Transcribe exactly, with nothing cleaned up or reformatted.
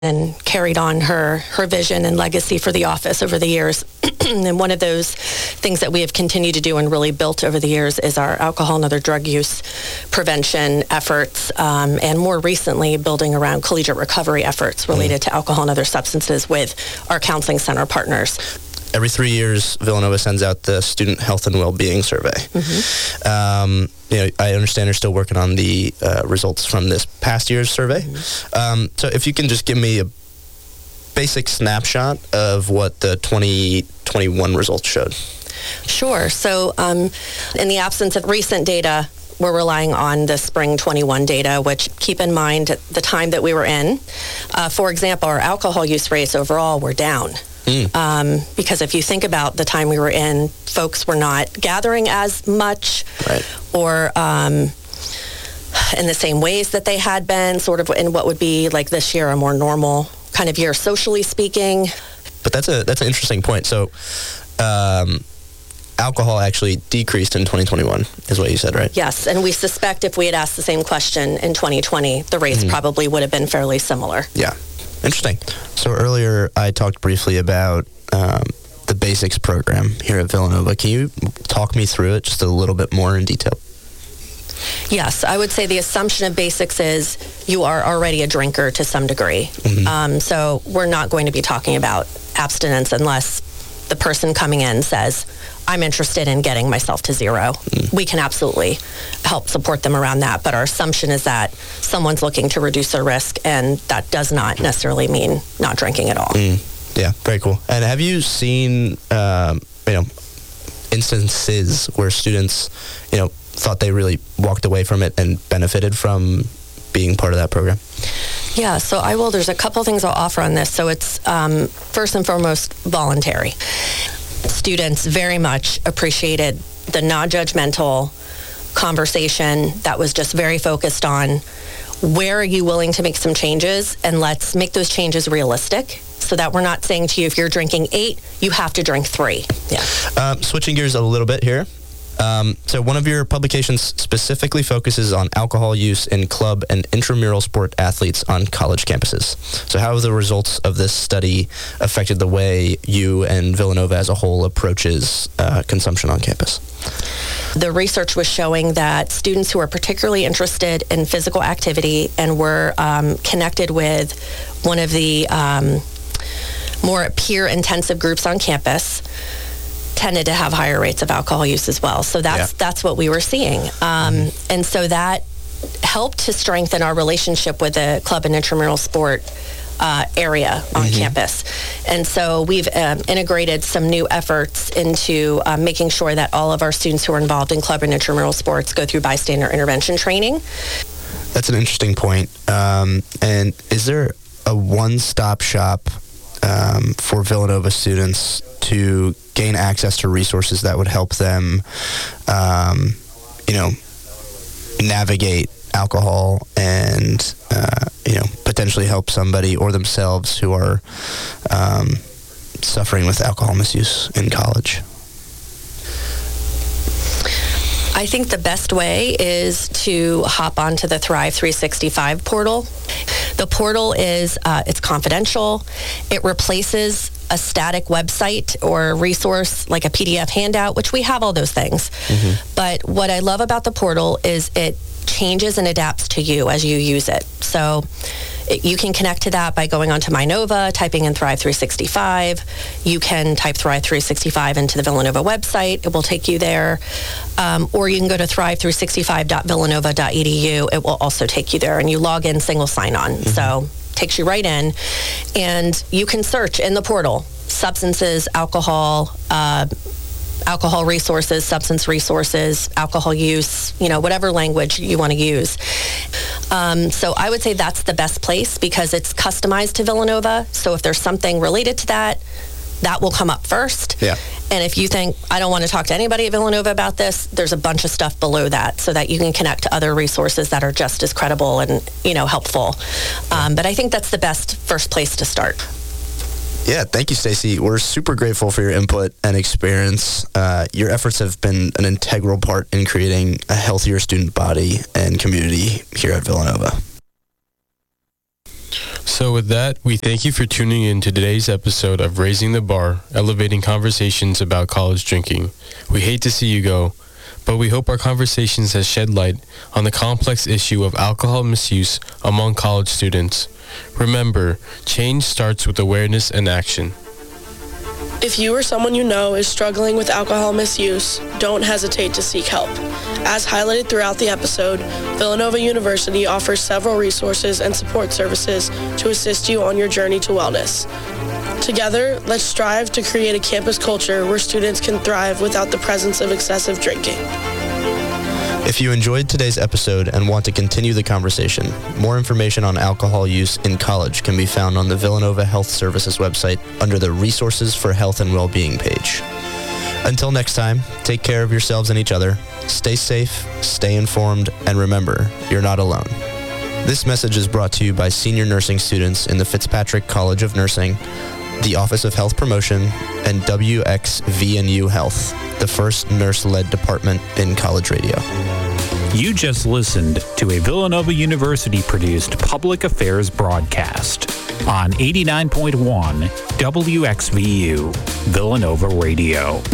and carried on her, her vision and legacy for the office over the years. And one of those things that we have continued to do and really built over the years is our alcohol and other drug use prevention efforts, um, and more recently building around collegiate recovery efforts related mm. to alcohol and other substances with our counseling center partners. Every three years, Villanova sends out the Student Health and Wellbeing Survey. Mm-hmm. Um, you know, I understand you're still working on the uh, results from this past year's survey. Mm-hmm. Um, so if you can just give me a basic snapshot of what the twenty twenty-one results showed. Sure. So um, in the absence of recent data, we're relying on the spring twenty-one data, which, keep in mind, at the time that we were in, uh, for example, our alcohol use rates overall were down. Mm. Um, because if you think about the time we were in, folks were not gathering as much, right. or um, in the same ways that they had been, sort of in what would be like this year a more normal kind of year, socially speaking. But that's a that's an interesting point. So um, alcohol actually decreased in twenty twenty-one, is what you said, right? Yes, and we suspect if we had asked the same question in twenty twenty, the rates mm. probably would have been fairly similar. Yeah. Interesting. So earlier I talked briefly about um, the Basics program here at Villanova. Can you talk me through it just a little bit more in detail? Yes, I would say the assumption of Basics is you are already a drinker to some degree. Mm-hmm. Um, so we're not going to be talking about abstinence unless the person coming in says, I'm interested in getting myself to zero. Mm. We can absolutely help support them around that, but our assumption is that someone's looking to reduce their risk, and that does not necessarily mean not drinking at all. Mm. Yeah, very cool. And have you seen, um, you know, instances where students, you know, thought they really walked away from it and benefited from being part of that program? Yeah, so I will. There's a couple things I'll offer on this. So it's um, first and foremost voluntary. Students very much appreciated the non-judgmental conversation that was just very focused on where are you willing to make some changes, and let's make those changes realistic so that we're not saying to you, if you're drinking eight, you have to drink three. Yeah. Uh, switching gears a little bit here. Um, so one of your publications specifically focuses on alcohol use in club and intramural sport athletes on college campuses. So how have the results of this study affected the way you and Villanova as a whole approaches uh, consumption on campus? The research was showing that students who are particularly interested in physical activity and were um, connected with one of the um, more peer-intensive groups on campus tended to have higher rates of alcohol use as well. So that's yeah. that's what we were seeing. Um, mm-hmm. And so that helped to strengthen our relationship with the club and intramural sport uh, area on mm-hmm. campus. And so we've um, integrated some new efforts into uh, making sure that all of our students who are involved in club and intramural sports go through bystander intervention training. That's an interesting point. Um, and is there a one-stop shop Um, for Villanova students to gain access to resources that would help them, um, you know, navigate alcohol and, uh, you know, potentially help somebody or themselves who are um, suffering with alcohol misuse in college? I think the best way is to hop onto the Thrive three sixty-five portal. The portal is, uh, it's confidential. It replaces a static website or resource like a P D F handout, which we have all those things. Mm-hmm. But what I love about the portal is it changes and adapts to you as you use it. So it, you can connect to that by going onto MyNova, typing in Thrive three sixty-five. You can type Thrive three sixty-five into the Villanova website. It will take you there. Um, or you can go to thrive three sixty-five dot villanova dot e d u. It will also take you there, and you log in single sign-on. Mm-hmm. So takes you right in, and you can search in the portal substances, alcohol, uh, alcohol resources, substance resources, alcohol use, you know, whatever language you want to use. Um, so I would say that's the best place because it's customized to Villanova. So if there's something related to that, that will come up first. Yeah. And if you think, I don't want to talk to anybody at Villanova about this, there's a bunch of stuff below that so that you can connect to other resources that are just as credible and, you know, helpful. Um, but I think that's the best first place to start. Yeah, thank you, Stacey. We're super grateful for your input and experience. Uh, your efforts have been an integral part in creating a healthier student body and community here at Villanova. So with that, we thank you for tuning in to today's episode of Raising the Bar, elevating conversations about college drinking. We hate to see you go, but we hope our conversations has shed light on the complex issue of alcohol misuse among college students. Remember, change starts with awareness and action. If you or someone you know is struggling with alcohol misuse, don't hesitate to seek help. As highlighted throughout the episode, Villanova University offers several resources and support services to assist you on your journey to wellness. Together, let's strive to create a campus culture where students can thrive without the presence of excessive drinking. If you enjoyed today's episode and want to continue the conversation, more information on alcohol use in college can be found on the Villanova Health Services website under the Resources for Health and Wellbeing page. Until next time, take care of yourselves and each other, stay safe, stay informed, and remember, you're not alone. This message is brought to you by senior nursing students in the Fitzpatrick College of Nursing, the Office of Health Promotion, and W X V N U Health, the first nurse-led department in college radio. You just listened to a Villanova University-produced public affairs broadcast on eighty-nine point one W X V U Villanova Radio.